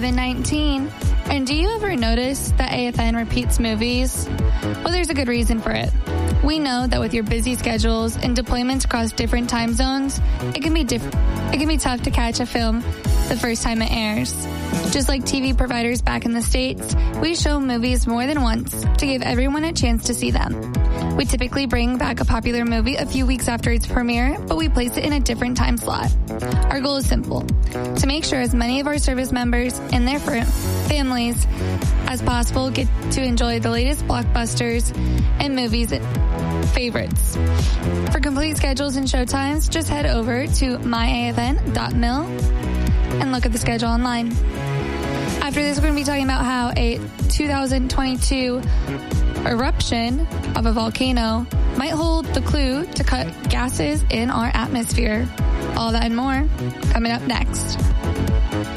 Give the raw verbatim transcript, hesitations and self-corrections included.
covid nineteen. And do you ever notice that A F N repeats movies? Well, there's a good reason for it. We know that with your busy schedules and deployments across different time zones, it can be diff- it can be tough to catch a film the first time it airs. Just like T V providers back in the States, we show movies more than once to give everyone a chance to see them. We typically bring back a popular movie a few weeks after its premiere, but we place it in a different time slot. Our goal is simple: to make sure as many of our service members and their fr- families as possible get to enjoy the latest blockbusters and movies favorites. For complete schedules and showtimes, just head over to my a f n dot mil and look at the schedule online. After this, we're going to be talking about how a two thousand twenty-two eruption of a volcano might hold the clue to cut gases in our atmosphere. All that and more coming up next.